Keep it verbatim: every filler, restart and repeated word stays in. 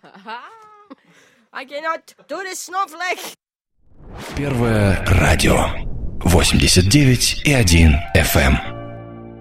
I cannot do this snowflake. Первое радио. восемьдесят девять и один эф эм.